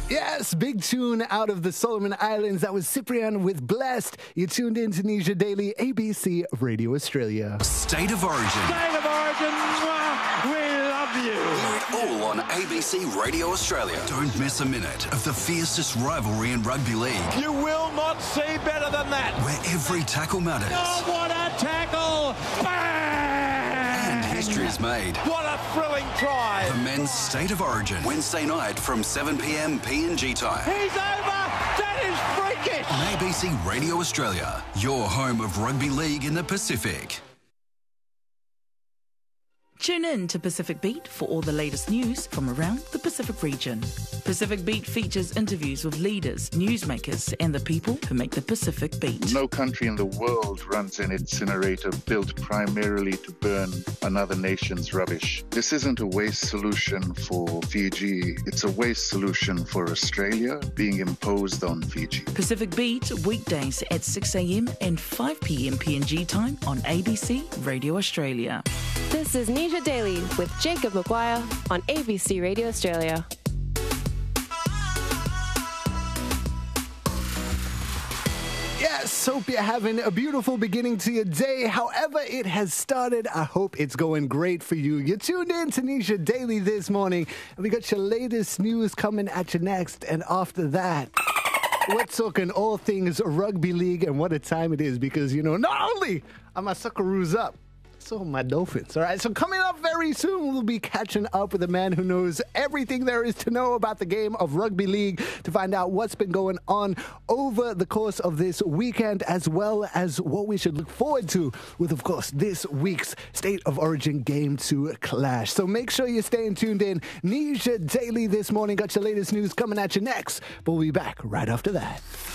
Yes, big tune out of the Solomon Islands. That was Cyprian with Blessed. You tuned in to Tunisia Daily, ABC Radio Australia. State of Origin. State of Origin, we love you. Hear it all on ABC Radio Australia. Don't miss a minute of the fiercest rivalry in rugby league. You will not see better than that. Where every tackle matters. Oh, what a tackle! And history is made. What a thrilling try. The men's State of Origin. Wednesday night from 7 p.m. PNG time. He's over. That is freakish. On ABC Radio Australia, your home of rugby league in the Pacific. Tune in to Pacific Beat for all the latest news from around the Pacific region. Pacific Beat features interviews with leaders, newsmakers, and the people who make the Pacific Beat. No country in the world runs an incinerator built primarily to burn another nation's rubbish. This isn't a waste solution for Fiji. It's a waste solution for Australia being imposed on Fiji. Pacific Beat, weekdays at 6 a.m. and 5 p.m. PNG time on ABC Radio Australia. This is Tunisia Daily with Jacob Maguire on ABC Radio Australia. Yes, hope you're having a beautiful beginning to your day. However it has started, I hope it's going great for you. You're tuned in to Tunisia Daily this morning, and we got your latest news coming at you next. And after that, we're talking all things rugby league and what a time it is because, you know, not only are my Socceroos up, so my Dolphins. All right, so coming up very soon, we'll be catching up with a man who knows everything there is to know about the game of rugby league to find out what's been going on over the course of this weekend, as well as what we should look forward to with, of course, this week's State of Origin game to clash. So make sure you're staying tuned in. Tunisia Daily this morning got your latest news coming at you next, but we'll be back right after that.